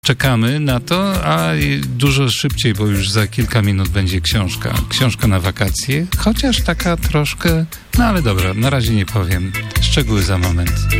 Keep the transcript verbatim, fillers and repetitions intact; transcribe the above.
Czekamy na to, a dużo szybciej, bo już za kilka minut będzie książka. Książka na wakacje, chociaż taka troszkę... No ale dobra, na razie nie powiem. Szczegóły za moment.